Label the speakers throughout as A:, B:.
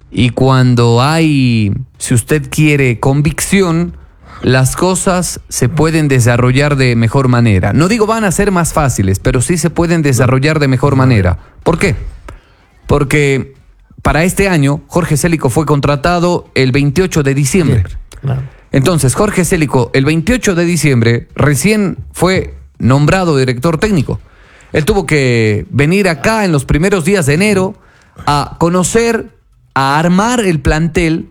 A: Y cuando hay, si usted quiere, convicción, las cosas se pueden desarrollar de mejor manera. No digo van a ser más fáciles, pero sí se pueden desarrollar de mejor manera. ¿Por qué? Porque para este año Jorge Célico fue contratado el 28 de diciembre.
B: Claro.
A: Entonces, Jorge Célico, el 28 de diciembre, recién fue nombrado director técnico. Él tuvo que venir acá en los primeros días de enero a conocer, a armar el plantel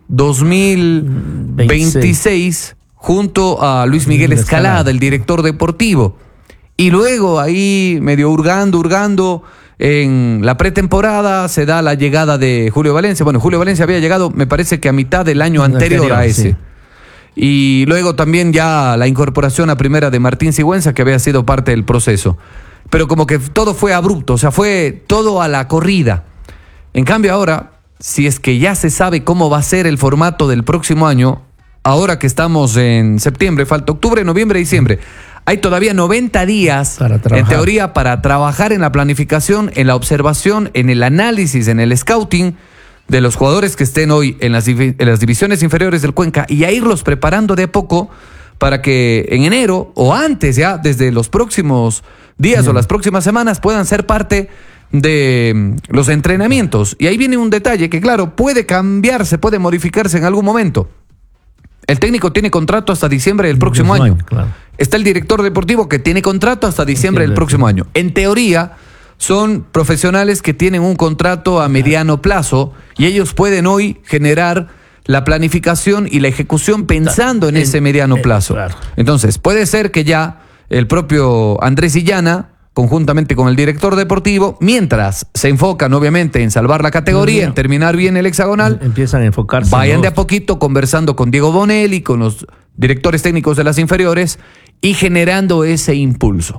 A: 2026 junto a Luis Miguel Escalada, el director deportivo. Y luego ahí, medio hurgando, en la pretemporada se da la llegada de Julio Valencia. Bueno, Julio Valencia había llegado, me parece que a mitad del año anterior a ese. Sí. Y luego también ya la incorporación a primera de Martín Sigüenza, que había sido parte del proceso. Pero como que todo fue abrupto, o sea, fue todo a la corrida. En cambio ahora, si es que ya se sabe cómo va a ser el formato del próximo año, ahora que estamos en septiembre, falta octubre, noviembre, diciembre, hay todavía 90 días, en teoría, para trabajar en la planificación, en la observación, en el análisis, en el scouting de los jugadores que estén hoy en las divisiones inferiores del Cuenca y a irlos preparando de a poco para que en enero o antes ya, desde los próximos días o las próximas semanas, puedan ser parte de los entrenamientos. Y ahí viene un detalle que, claro, puede cambiarse, puede modificarse en algún momento. El técnico tiene contrato hasta diciembre del próximo año. Claro. Está el director deportivo que tiene contrato hasta diciembre del próximo año. En teoría, son profesionales que tienen un contrato a mediano plazo y ellos pueden hoy generar la planificación y la ejecución pensando en ese mediano plazo. Claro. Entonces, puede ser que ya el propio Andrés Illana, conjuntamente con el director deportivo, mientras se enfocan obviamente en salvar la categoría, en terminar bien el hexagonal,
B: empiezan a enfocarse.
A: Vayan de a poquito conversando con Diego Bonelli, con los directores técnicos de las inferiores y generando ese impulso.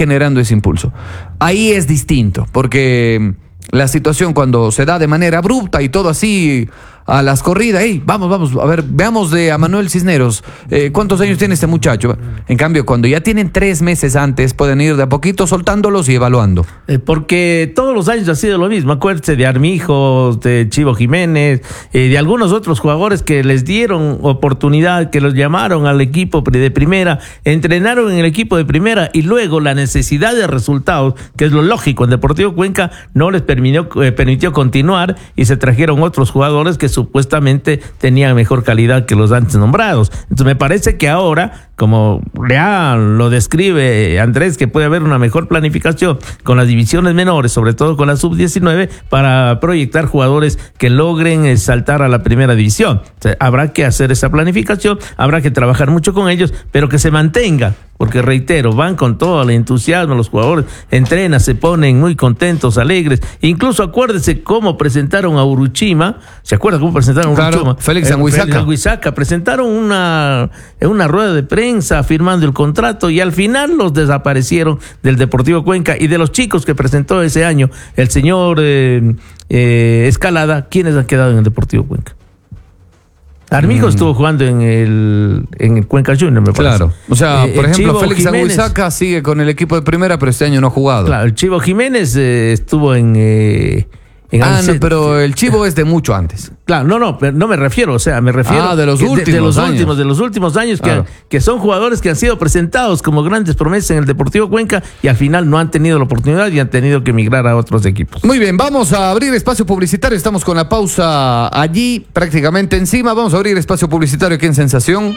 A: Ahí es distinto, porque la situación cuando se da de manera abrupta y todo así a las corridas, vamos, a ver, veamos a Manuel Cisneros, ¿cuántos años tiene este muchacho? En cambio, cuando ya tienen 3 meses antes, pueden ir de a poquito soltándolos y evaluando.
B: Porque todos los años ha sido lo mismo, acuérdense de Armijos, de Chivo Jiménez, de algunos otros jugadores que les dieron oportunidad, que los llamaron al equipo de primera, entrenaron en el equipo de primera y luego la necesidad de resultados, que es lo lógico en Deportivo Cuenca, no les permitió continuar y se trajeron otros jugadores que supuestamente tenían mejor calidad que los antes nombrados. Entonces me parece que ahora, como ya lo describe Andrés, que puede haber una mejor planificación con las divisiones menores, sobre todo con la sub-19, para proyectar jugadores que logren saltar a la primera división. O sea, habrá que hacer esa planificación, habrá que trabajar mucho con ellos, pero que se mantenga. Porque reitero, van con todo el entusiasmo, los jugadores entrenan, se ponen muy contentos, alegres. Incluso acuérdense cómo presentaron a Uruchima. ¿Se acuerdan cómo presentaron a Uruchima?
A: Claro, Félix
B: Anguizaca. Presentaron una rueda de prensa firmando el contrato y al final los desaparecieron del Deportivo Cuenca. Y de los chicos que presentó ese año el señor Escalada, ¿quiénes han quedado en el Deportivo Cuenca? Armijo estuvo jugando en el Cuenca Junior, me parece.
A: Claro. O sea, por ejemplo, Félix Anguizaca sigue con el equipo de primera, pero este año no ha jugado.
B: Claro, el Chivo Jiménez estuvo en
A: no, pero el Chivo es de mucho antes.
B: Claro, no me refiero, o sea, me refiero
A: de los últimos
B: años
A: claro.
B: que son jugadores que han sido presentados como grandes promesas en el Deportivo Cuenca y al final no han tenido la oportunidad y han tenido que emigrar a otros equipos.
A: Muy bien, vamos a abrir espacio publicitario, estamos con la pausa allí prácticamente encima, vamos a abrir espacio publicitario aquí en Sensación.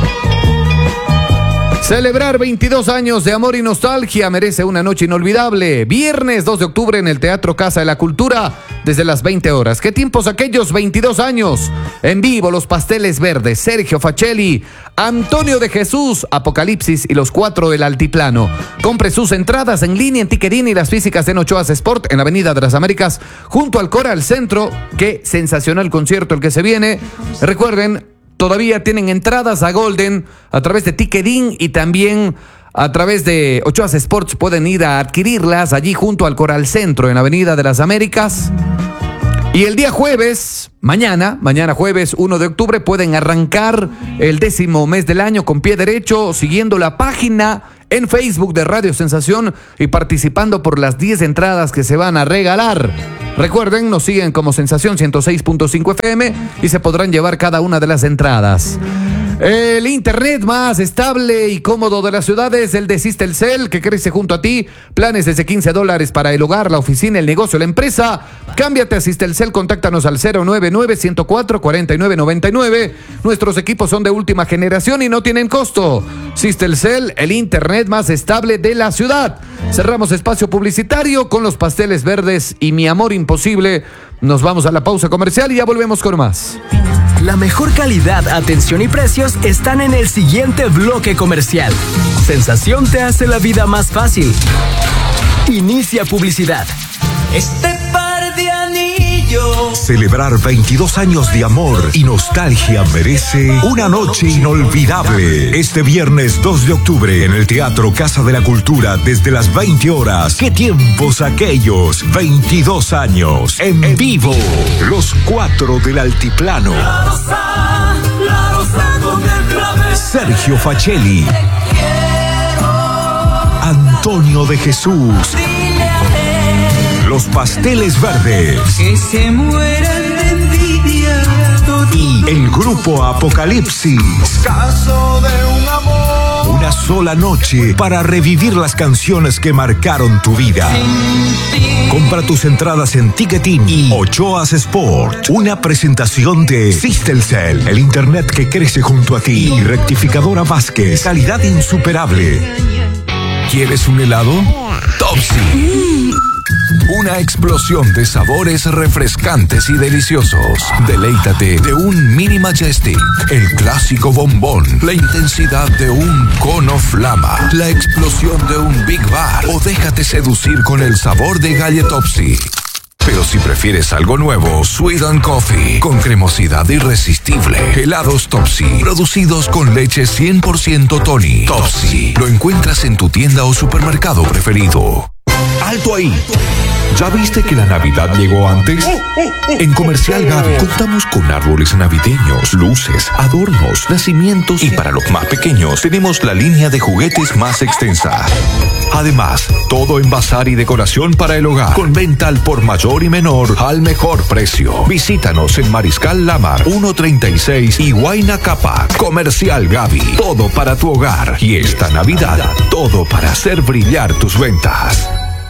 A: Celebrar 22 años de amor y nostalgia merece una noche inolvidable. Viernes 2 de octubre en el Teatro Casa de la Cultura desde las 20 horas. ¿Qué tiempos aquellos? 22 años. En vivo Los Pasteles Verdes, Sergio Facelli, Antonio de Jesús, Apocalipsis y los 4 del Altiplano. Compre sus entradas en línea en Tickerin y las físicas en Ochoas Sport en la Avenida de las Américas junto al Coral Centro. Qué sensacional concierto el que se viene. Recuerden, todavía tienen entradas a Golden a través de Tickerin y también a través de Ochoas Sports. Pueden ir a adquirirlas allí junto al Coral Centro en la Avenida de las Américas. Y el día jueves, mañana jueves 1 de octubre, pueden arrancar el 10º mes del año con pie derecho, siguiendo la página en Facebook de Radio Sensación y participando por las 10 entradas que se van a regalar. Recuerden, nos siguen como Sensación 106.5 FM y se podrán llevar cada una de las entradas. El internet más estable y cómodo de la ciudad es el de Sistelcel, que crece junto a ti. Planes desde $15 para el hogar, la oficina, el negocio, la empresa. Cámbiate a Sistelcel, contáctanos al 099-104-4999. Nuestros equipos son de última generación y no tienen costo. Sistelcel, el internet más estable de la ciudad. Cerramos espacio publicitario con los pasteles verdes y Mi Amor Imposible. Nos vamos a la pausa comercial y ya volvemos con más.
C: La mejor calidad, atención y precios están en el siguiente bloque comercial. Sensación te hace la vida más fácil. Inicia publicidad.
D: Este par de anillos.
E: Celebrar 22 años de amor y nostalgia merece una noche inolvidable. Este viernes 2 de octubre en el Teatro Casa de la Cultura desde las 20 horas. ¿Qué tiempos aquellos? 22 años en vivo. Los 4 del Altiplano.
D: La rosa con el clavel.
E: Sergio Facelli. Antonio de Jesús. Los Pasteles Verdes.
D: Que se mueran de envidia.
E: Y el grupo Apocalipsis.
D: Caso de un amor.
E: Una sola noche para revivir las canciones que marcaron tu vida. Compra tus entradas en Ticketin y Ochoas Sport. Una presentación de Sistelcel, el internet que crece junto a ti. Y Rectificadora Vázquez, calidad insuperable. ¿Quieres un helado? Topsy. Una explosión de sabores refrescantes y deliciosos. Deleítate de un Mini Majestic, el clásico bombón, la intensidad de un cono flama, la explosión de un Big Bar o déjate seducir con el sabor de Galletopsy. Pero si prefieres algo nuevo, Sweet and Coffee, con cremosidad irresistible. Helados Topsy, producidos con leche 100% Tony. Topsy, lo encuentras en tu tienda o supermercado preferido. ¡Alto ahí! ¿Ya viste que la Navidad llegó antes? En Comercial Gaby contamos con árboles navideños, luces, adornos, nacimientos y para los más pequeños tenemos la línea de juguetes más extensa. Además, todo en bazar y decoración para el hogar, con venta al por mayor y menor al mejor precio. Visítanos en Mariscal Lamar 136 y Huayna Capac. Comercial Gaby, todo para tu hogar. Y esta Navidad, todo para hacer brillar tus ventas.